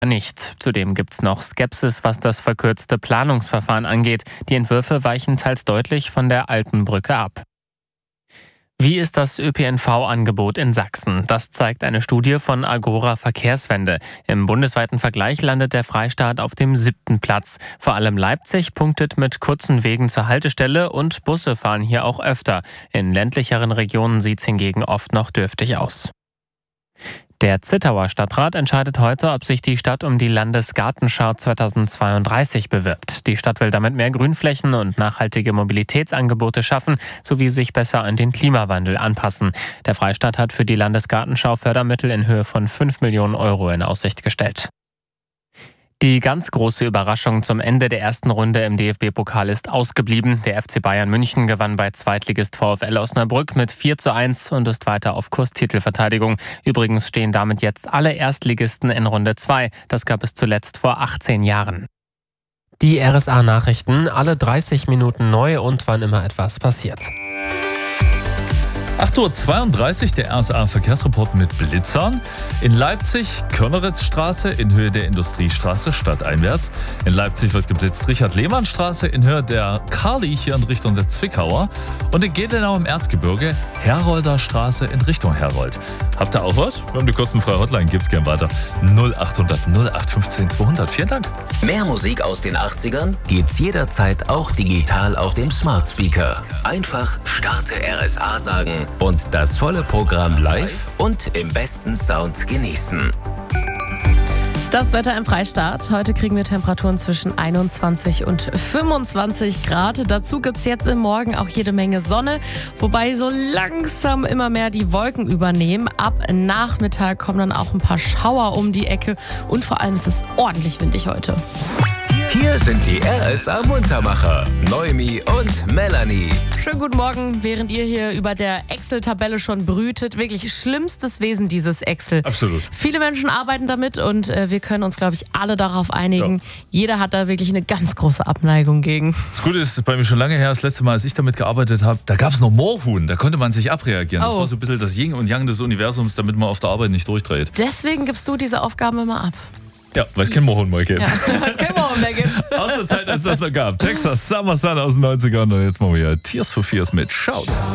nicht. Zudem gibt's noch Skepsis, was das verkürzte Planungsverfahren angeht. Die Entwürfe weichen teils deutlich von der alten Brücke ab. Wie ist das ÖPNV-Angebot in Sachsen? Das zeigt eine Studie von Agora Verkehrswende. Im bundesweiten Vergleich landet der Freistaat auf dem 7. Platz. Vor allem Leipzig punktet mit kurzen Wegen zur Haltestelle und Busse fahren hier auch öfter. In ländlicheren Regionen sieht's hingegen oft noch dürftig aus. Der Zittauer Stadtrat entscheidet heute, ob sich die Stadt um die Landesgartenschau 2032 bewirbt. Die Stadt will damit mehr Grünflächen und nachhaltige Mobilitätsangebote schaffen, sowie sich besser an den Klimawandel anpassen. Der Freistaat hat für die Landesgartenschau Fördermittel in Höhe von 5 Millionen Euro in Aussicht gestellt. Die ganz große Überraschung zum Ende der ersten Runde im DFB-Pokal ist ausgeblieben. Der FC Bayern München gewann bei Zweitligist VfL Osnabrück mit 4:1 und ist weiter auf Kurs Titelverteidigung. Übrigens stehen damit jetzt alle Erstligisten in Runde 2. Das gab es zuletzt vor 18 Jahren. Die RSA-Nachrichten, alle 30 Minuten neu und wann immer etwas passiert. 8:32 Uhr, der RSA-Verkehrsreport mit Blitzern. In Leipzig, Körneritzstraße in Höhe der Industriestraße, stadteinwärts. In Leipzig wird geblitzt Richard-Lehmann-Straße in Höhe der Karli, hier in Richtung der Zwickauer. Und in Gelenau im Erzgebirge, Herolder Straße in Richtung Herold. Habt ihr auch was? Wir haben die kostenfreie Hotline, gibt's gern weiter. 0800 0815 200. Vielen Dank. Mehr Musik aus den 80ern gibt's jederzeit auch digital auf dem Smart Speaker. Einfach Starte RSA sagen und das volle Programm live und im besten Sound genießen. Das Wetter im Freistaat. Heute kriegen wir Temperaturen zwischen 21 und 25 Grad. Dazu gibt es jetzt im Morgen auch jede Menge Sonne, wobei so langsam immer mehr die Wolken übernehmen. Ab Nachmittag kommen dann auch ein paar Schauer um die Ecke und vor allem ist es ordentlich windig heute. Hier sind die RSA Muntermacher, Noemi und Melanie. Schönen guten Morgen, während ihr hier über der Excel-Tabelle schon brütet. Wirklich schlimmstes Wesen, dieses Excel. Absolut. Viele Menschen arbeiten damit und wir können uns, glaube ich, alle darauf einigen. Ja. Jeder hat da wirklich eine ganz große Abneigung gegen. Das Gute ist, bei mir schon lange her, das letzte Mal, als ich damit gearbeitet habe, da gab es noch Moorhuhn, da konnte man sich abreagieren. Das war so ein bisschen das Yin und Yang des Universums, damit man auf der Arbeit nicht durchdreht. Deswegen gibst du diese Aufgaben immer ab. Ja, weil es kein Moorhuhn mehr gibt. Ja, weil es kein Moorhuhn mehr gibt. Aus der Zeit, als das noch gab. Texas Summer Sun aus den 90ern und jetzt machen wir hier Tears for Fears mit Shout.